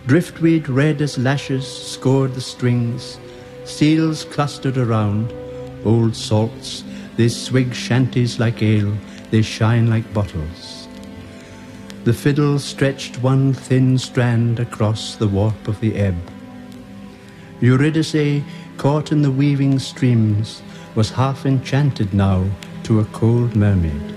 Driftweed red as lashes scored the strings, seals clustered around, old salts, they swig shanties like ale, they shine like bottles. The fiddle stretched one thin strand across the warp of the ebb. Eurydice, caught in the weaving streams, was half enchanted now to a cold mermaid.